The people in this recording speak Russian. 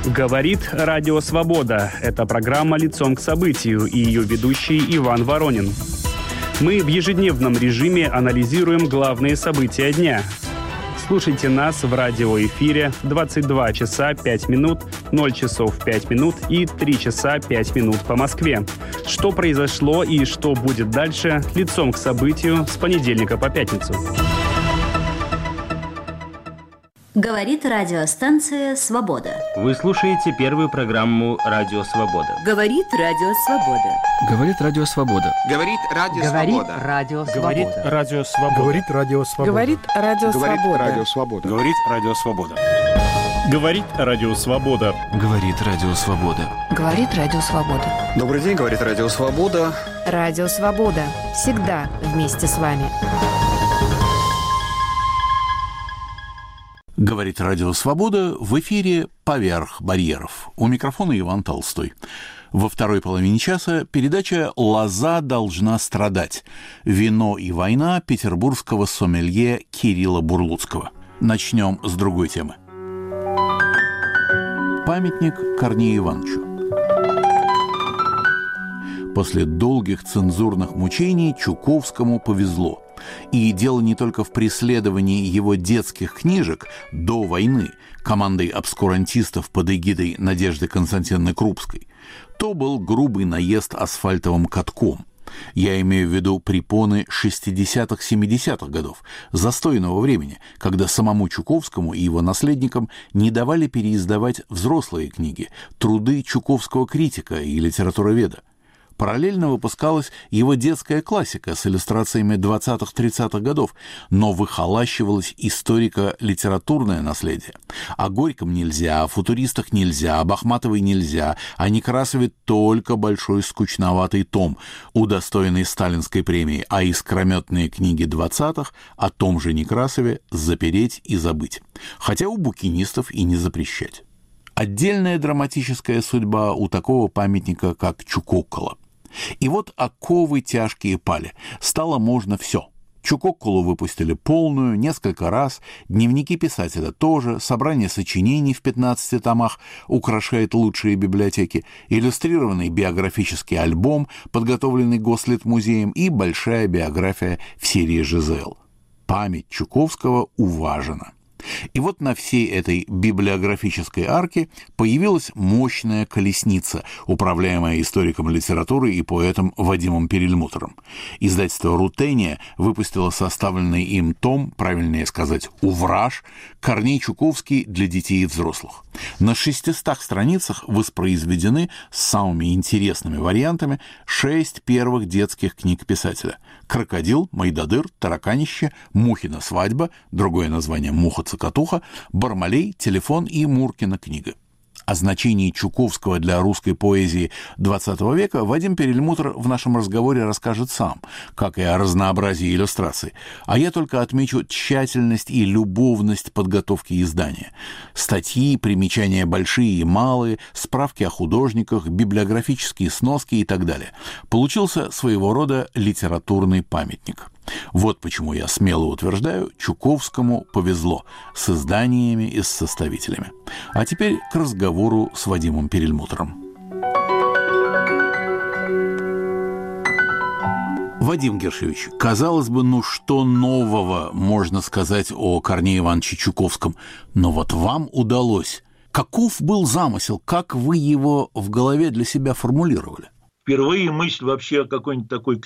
Говорит Радио Свобода. Это программа «Лицом к событию» и ее ведущий Иван Воронин. Мы в ежедневном режиме анализируем главные события дня. Слушайте нас в радиоэфире 22 часа 5 минут, 0 часов 5 минут и 3 часа 5 минут по Москве. Что произошло и что будет дальше, лицом к событию с понедельника по пятницу. Говорит радиостанция «Свобода». Вы слушаете первую программу «Радио Свобода». Говорит Радио Свобода. Говорит Радио Свобода. Говорит Радио Свобода. Говорит Радио Свобода. Говорит Радио Свобода. Говорит Радио Свобода. Говорит Радио Свобода. Говорит Радио Свобода. Говорит Радио Свобода. Говорит Радио Свобода. Добрый день, говорит Радио Свобода. Радио Свобода. Всегда вместе с вами. Говорит Радио Свобода, в эфире «Поверх барьеров». У микрофона Иван Толстой. Во второй половине часа передача «Лоза должна страдать. Вино и война» петербургского сомелье Кирилла Бурлуцкого. Начнем с другой темы. Памятник Корнею Ивановичу. После долгих цензурных мучений Чуковскому повезло. И дело не только в преследовании его детских книжек до войны командой обскурантистов под эгидой Надежды Константиновны Крупской. То был грубый наезд асфальтовым катком. Я имею в виду препоны 60-70-х годов, застойного времени, когда самому Чуковскому и его наследникам не давали переиздавать взрослые книги, труды чуковского критика и литературоведа. Параллельно выпускалась его детская классика с иллюстрациями 20-30-х годов, но выхолащивалось историко-литературное наследие. О Горьком нельзя, о футуристах нельзя, об Ахматовой нельзя, о Некрасове только большой скучноватый том, удостоенный сталинской премии, а искрометные книги 20-х о том же Некрасове запереть и забыть. Хотя у букинистов и не запрещать. Отдельная драматическая судьба у такого памятника, как Чукоккола. И вот оковы тяжкие пали. Стало можно все. Чукокколу выпустили полную, несколько раз, дневники писателя тоже, собрание сочинений в 15 томах украшает лучшие библиотеки, иллюстрированный биографический альбом, подготовленный Гослитмузеем, и большая биография в серии ЖЗЛ. Память Чуковского уважена. И вот на всей этой библиографической арке появилась мощная колесница, управляемая историком литературы и поэтом Вадимом Перельмутером. Издательство «Рутения» выпустило составленный им том, правильнее сказать, увраж, Корней Чуковский для детей и взрослых. На 600 страницах воспроизведены с самыми интересными вариантами 6 первых детских книг писателя. «Крокодил», «Мойдодыр», «Тараканище», «Мухина свадьба», другое название «Муха-цокотуха», «Бармалей», «Телефон» и «Муркина книга». О значении Чуковского для русской поэзии XX века Вадим Перельмутер в нашем разговоре расскажет сам, как и о разнообразии иллюстраций. А я только отмечу тщательность и любовность подготовки издания. Статьи, примечания большие и малые, справки о художниках, библиографические сноски и так далее. Получился своего рода литературный памятник. Вот почему я смело утверждаю, Чуковскому повезло с изданиями и с составителями. А теперь к разговору с Вадимом Перельмутером. Вадим Гершевич, казалось бы, что нового можно сказать о Корнее Ивановиче Чуковском? Но вот вам удалось. Каков был замысел? Как вы его в голове для себя формулировали? Впервые мысль вообще о какой-нибудь такой